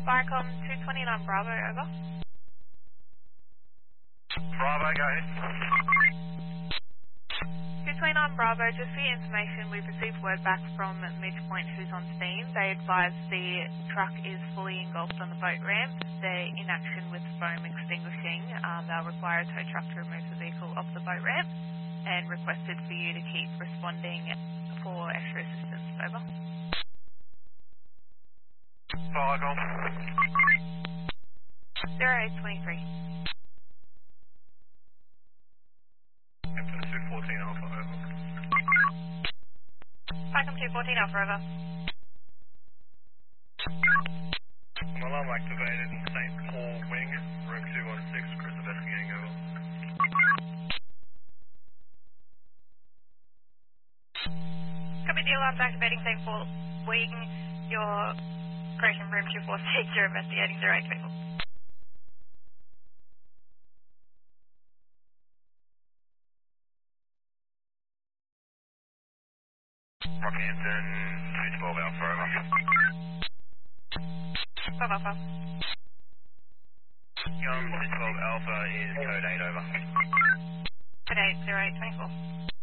Firecom 229 Bravo, over. Bravo, go ahead. 229 Bravo, just for your information, we've received word back from Midpoint who's on scene. They advise the truck is fully engulfed on the boat ramp. They're in action with foam extinguishing. They'll require a tow truck to remove the vehicle off the boat ramp and requested for you to keep responding for extra assistance. Over. Firecom. 0823. Captain 214 Alpha, over. Firecom 214 Alpha, over. Alarm activated in St. Paul Wing, room 216, Chris investigating, over. Copy, the alarm's activating St. Paul Wing. Your operation room 246, you're investigating 0824. Rockhampton 212 Alpha, over. 12 Alpha. 212 Alpha is code 8, over. Code 8, 0824.